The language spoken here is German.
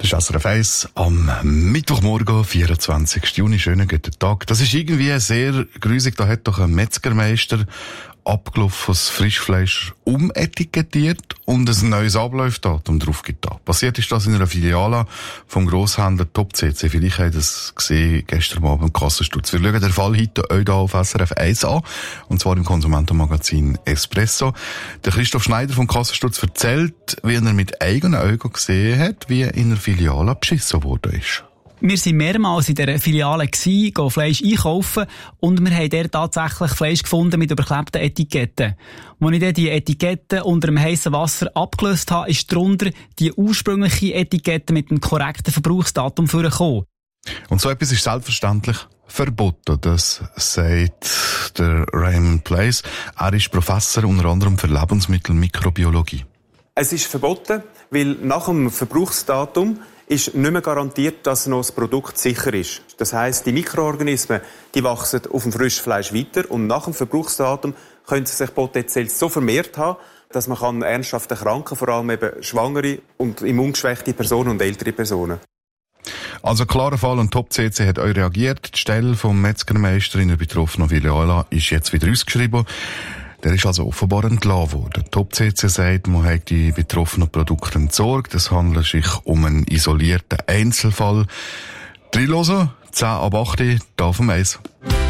Das ist SRF 1 am Mittwochmorgen, 24. Juni. Schönen guten Tag. Das ist irgendwie sehr grusig. Da hat doch ein Metzgermeister abgelaufenes Frischfleisch umetikettiert und ein neues Ablaufdatum drauf getan. Passiert ist das in einer Filiale vom Grosshändler Top CC. Vielleicht habt ihr das gesehen gestern Abend im Kassensturz. Wir schauen den Fall heute euch hier auf SRF 1 an, und zwar im Konsumentenmagazin Espresso. Der Christoph Schneider vom Kassensturz erzählt, wie er mit eigenen Augen gesehen hat, wie in einer Filiale beschissen worden ist. Wir waren mehrmals in dieser Filiale, gehen Fleisch einkaufen, und wir haben dort tatsächlich Fleisch gefunden mit überklebten Etiketten. Als ich dann die Etiketten unter dem heissen Wasser abgelöst habe, ist darunter die ursprüngliche Etikette mit dem korrekten Verbrauchsdatum vorgekommen. Und so etwas ist selbstverständlich verboten. Das sagt der Raymond Place. Er ist Professor unter anderem für Lebensmittelmikrobiologie. Es ist verboten, weil nach dem Verbrauchsdatum ist nicht mehr garantiert, dass noch das Produkt sicher ist. Das heisst, die Mikroorganismen, die wachsen auf dem Frischfleisch weiter, und nach dem Verbrauchsdatum können sie sich potenziell so vermehrt haben, dass man ernsthaft erkranken kann, vor allem eben schwangere und immungeschwächte Personen und ältere Personen. Also klarer Fall, und Top CC hat auch reagiert. Die Stelle vom Metzgermeister in der betroffenen Filiale ist jetzt wieder ausgeschrieben. Der ist also offenbar entlassen worden. Top CC sagt, man hat die betroffenen Produkte entsorgt. Es handelt sich um einen isolierten Einzelfall. Reinhören, 10 ab 8, da vom Eis.